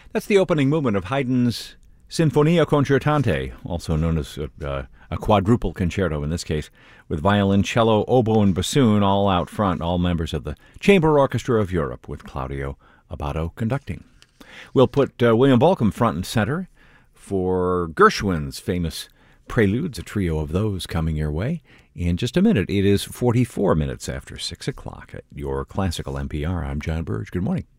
That's the opening movement of Haydn's Sinfonia Concertante, also known as a quadruple concerto in this case, with violin, cello, oboe, and bassoon all out front, all members of the Chamber Orchestra of Europe, with Claudio Abbado conducting. We'll put William Bolcom front and center for Gershwin's famous Preludes, a trio of those coming your way in just a minute. It is 44 minutes after 6 o'clock at your Classical NPR. I'm John Burge. Good morning.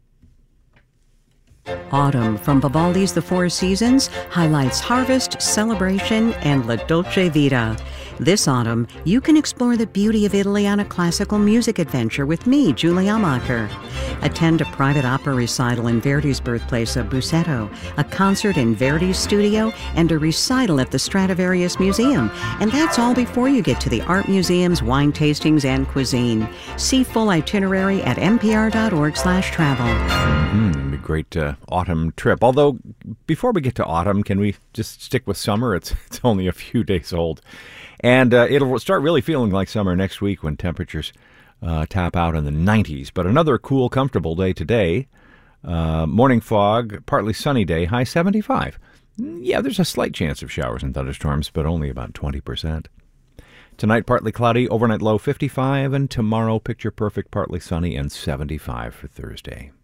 Autumn from Vivaldi's The Four Seasons highlights harvest, celebration, and La Dolce Vita. This autumn, you can explore the beauty of Italy on a classical music adventure with me, Julie Amacher. Attend a private opera recital in Verdi's birthplace of Busseto, a concert in Verdi's studio, and a recital at the Stradivarius Museum. And that's all before you get to the art museums, wine tastings, and cuisine. See full itinerary at npr.org/travel. Great autumn trip. Although, before we get to autumn, can we just stick with summer? It's only a few days old. And it'll start really feeling like summer next week when temperatures tap out in the 90s. But another cool, comfortable day today. Morning fog, partly sunny day, high 75. Yeah, there's a slight chance of showers and thunderstorms, but only about 20%. Tonight, partly cloudy, overnight low 55, and tomorrow, picture perfect, partly sunny and 75 for Thursday.